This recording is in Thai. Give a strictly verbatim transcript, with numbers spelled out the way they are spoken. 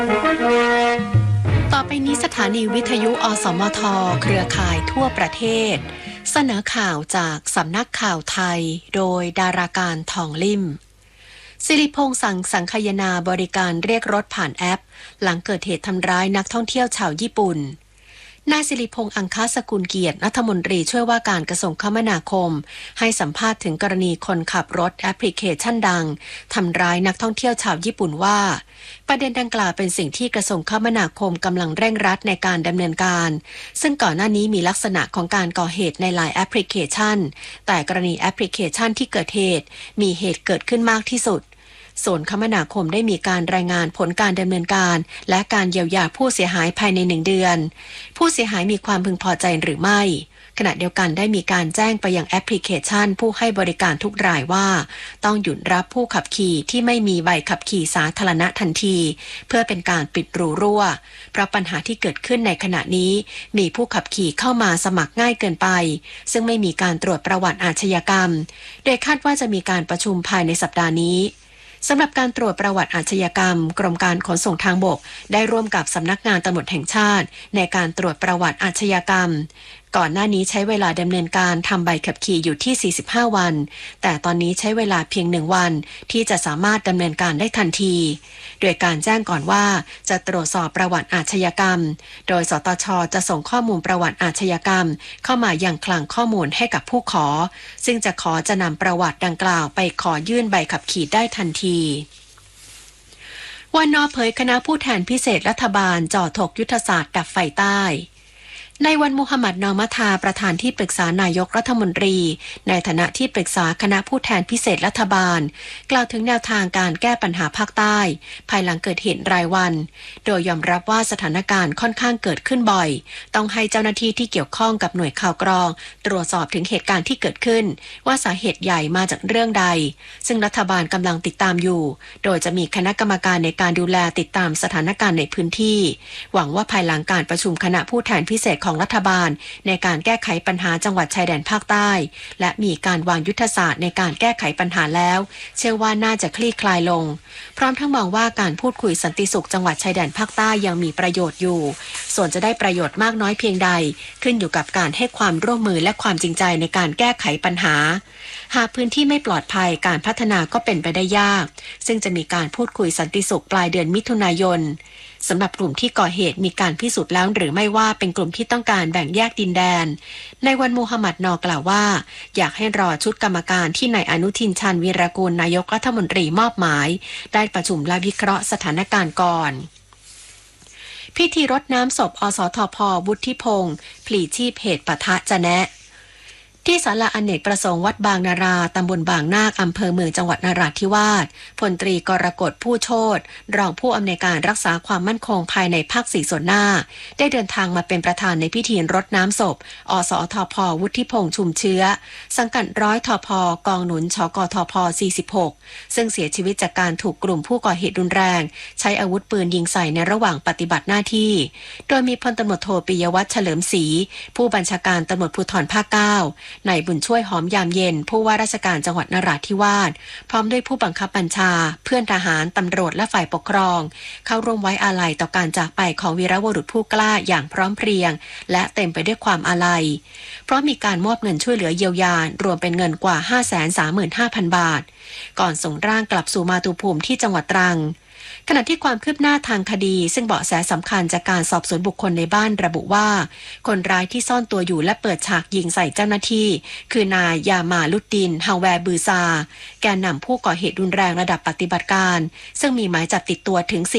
ต่อไปนี้สถานีวิทยุอสมทเครือข่ายทั่วประเทศเสนอข่าวจากสำนักข่าวไทยโดยดาราการทองลิ่มสิริพงษ์สั่งสังคายนาบริการเรียกรถผ่านแอปหลังเกิดเหตุทำร้ายนักท่องเที่ยวชาวญี่ปุ่นนายสิริพงษ์อังคสกุลเกียรติรัฐมนตรีช่วยว่าการกระทรวงคมนาคมให้สัมภาษณ์ถึงกรณีคนขับรถแอปพลิเคชันดังทำร้ายนักท่องเที่ยวชาวญี่ปุ่นว่าประเด็นดังกล่าวเป็นสิ่งที่กระทรวงคมนาคมกำลังเร่งรัดในการดำเนินการซึ่งก่อนหน้านี้มีลักษณะของการก่อเหตุในหลายแอปพลิเคชันแต่กรณีแอปพลิเคชันที่เกิดเหตุมีเหตุเกิดขึ้นมากที่สุดส่วนคมนาคมได้มีการรายงานผลการดำเนินการและการเยียวยาผู้เสียหายภายในหนึ่งเดือนผู้เสียหายมีความพึงพอใจหรือไม่ขณะเดียวกันได้มีการแจ้งไปยังแอปพลิเคชันผู้ให้บริการทุกรายว่าต้องหยุดรับผู้ขับขี่ที่ไม่มีใบขับขี่สาธารณะทันทีเพื่อเป็นการปิดรูรั่วเพราะปัญหาที่เกิดขึ้นในขณะนี้มีผู้ขับขี่เข้ามาสมัครง่ายเกินไปซึ่งไม่มีการตรวจประวัติอาชญากรรมโดยคาดว่าจะมีการประชุมภายในสัปดาห์นี้สำหรับการตรวจประวัติอาชญากรรมกรมการขนส่งทางบกได้ร่วมกับสำนักงานตำรวจแห่งชาติในการตรวจประวัติอาชญากรรมก่อนหน้านี้ใช้เวลาดำเนินการทำใบขับขี่อยู่ที่สี่สิบห้าวันแต่ตอนนี้ใช้เวลาเพียงหนึ่งวันที่จะสามารถดำเนินการได้ทันทีโดยการแจ้งก่อนว่าจะตรวจสอบประวัติอาชญากรรมโดยสตช.จะส่งข้อมูลประวัติอาชญากรรมเข้ามายังคลังข้อมูลให้กับผู้ขอซึ่งจะขอจะนำประวัติดังกล่าวไปขอยื่นใบขับขี่ได้ทันทีวันนอเผยคณะผู้แทนพิเศษรัฐบาลจ่อถกยุทธศาสตร์ดับไฟใต้ในวันมุฮัมหมัดนอมัทาประธานที่ปรึกษานายกรัฐมนตรีในฐานะที่ปรึกษาคณะผู้แทนพิเศษรัฐบาลกล่าวถึงแนวทางการแก้ปัญหาภาคใต้ภายหลังเกิดเหตุรายวันโดยยอมรับว่าสถานการณ์ค่อนข้างเกิดขึ้นบ่อยต้องให้เจ้าหน้าที่ที่เกี่ยวข้องกับหน่วยข่าวกรองตรวจสอบถึงเหตุการณ์ที่เกิดขึ้นว่าสาเหตุใหญ่มาจากเรื่องใดซึ่งรัฐบาลกำลังติดตามอยู่โดยจะมีคณะกรรมการในการดูแลติดตามสถานการณ์ในพื้นที่หวังว่าภายหลังการประชุมคณะผู้แทนพิเศษของรัฐบาลในการแก้ไขปัญหาจังหวัดชายแดนภาคใต้และมีการวางยุทธศาสตร์ในการแก้ไขปัญหาแล้วเชื่อว่าน่าจะคลี่คลายลงพร้อมทั้งมองว่าการพูดคุยสันติสุขจังหวัดชายแดนภาคใต้ยังมีประโยชน์อยู่ส่วนจะได้ประโยชน์มากน้อยเพียงใดขึ้นอยู่กับการให้ความร่วมมือและความจริงใจในการแก้ไขปัญหาหากพื้นที่ไม่ปลอดภัยการพัฒนาก็เป็นไปได้ยากซึ่งจะมีการพูดคุยสันติสุขปลายเดือนมิถุนายนสำหรับกลุ่มที่ก่อเหตุมีการพิสูจน์แล้วหรือไม่ว่าเป็นกลุ่มที่ต้องการแบ่งแยกดินแดนในวันมูฮัมหมัดนอกล่าวว่าอยากให้รอชุดกรรมการที่นายอนุทินชาญวีรกูลนายกรัฐมนตรีมอบหมายได้ประชุมและวิเคราะห์สถานการณ์ก่อนพิธีรดน้ำศพอสทพ.วุฒิพงศ์พลีชีพเหตุปะทะจะแนะที่ศาลาอเนกประสงค์วัดบางนาราตำบลบางนาคอำเภอเมืองจังหวัดนราธิวาสพลตรีกรกฎผู้โชติรองผู้อำนวยการรักษาความมั่นคงภายในภาคสี่ส่วนหน้าได้เดินทางมาเป็นประธานในพิธีรดน้ำศพอสทพ.วุฒิพงษ์ชุมเชื้อสังกัดร้อยทพ.กองหนุนชกทพ.สี่สิบหกซึ่งเสียชีวิตจากการถูกกลุ่มผู้ก่อเหตุรุนแรงใช้อาวุธปืนยิงใส่ในระหว่างปฏิบัติหน้าที่โดยมีพลตำรวจโทปิยวัฒน์เฉลิมศรีผู้บัญชาการตำรวจภูธรภาคเก้านายบุญช่วยหอมยามเย็นผู้ว่าราชการจังหวัดนราธิวาสพร้อมด้วยผู้บังคับบัญชาเพื่อนทหารตำรวจและฝ่ายปกครองเข้าร่วมไว้อาลัยต่อการจากไปของวีรบุรุษผู้กล้าอย่างพร้อมเพรียงและเต็มไปด้วยความอาลัยเพราะมีการมอบเงินช่วยเหลือเยียวยารวมเป็นเงินกว่า ห้าแสนสามหมื่นห้าพัน บาทก่อนส่งร่างกลับสู่มาตุภูมิที่จังหวัดตรังขณะที่ความคืบหน้าทางคดีซึ่งเบาะแสสำคัญจากการสอบสวนบุคคลในบ้านระบุว่าคนร้ายที่ซ่อนตัวอยู่และเปิดฉากยิงใส่เจ้าหน้าที่คือนายยามาลุดดินฮาวแวร์บือซาแกนนำผู้ก่อเหตุรุนแรงระดับปฏิบัติการซึ่งมีหมายจับติดตัวถึง